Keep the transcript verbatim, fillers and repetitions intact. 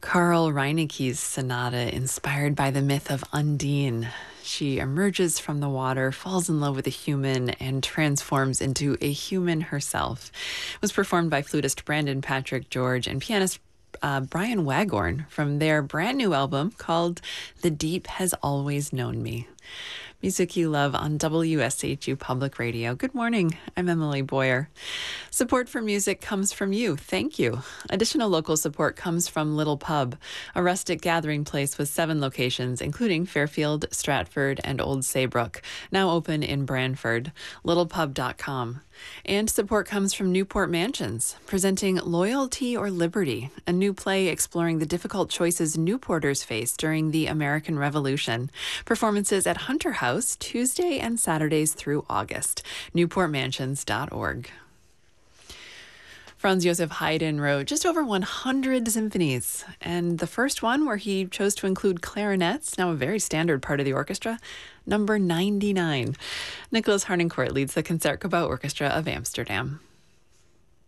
Carl Reineke's sonata, inspired by the myth of Undine. She emerges from the water, falls in love with a human, and transforms into a human herself. It was performed by flutist Brandon Patrick George and pianist uh, Brian Wagorn from their brand new album called The Deep Has Always Known Me. Music you love on W S H U Public Radio. Good morning. I'm Emily Boyer. Support for music comes from you. Thank you. Additional local support comes from Little Pub, a rustic gathering place with seven locations, including Fairfield, Stratford, and Old Saybrook, now open in Brantford. little pub dot com. And support comes from Newport Mansions, presenting Loyalty or Liberty, a new play exploring the difficult choices Newporters faced during the American Revolution. Performances at Hunter House Tuesday and Saturdays through August. newport mansions dot org. Franz Joseph Haydn wrote just over one hundred symphonies, and the first one, where he chose to include clarinets, now a very standard part of the orchestra, number ninety-nine. Nicholas Harnoncourt leads the Concertgebouw Orchestra of Amsterdam.